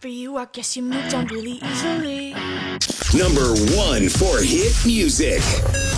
for you, I guess you moved on really easily. Number 1 for hit music.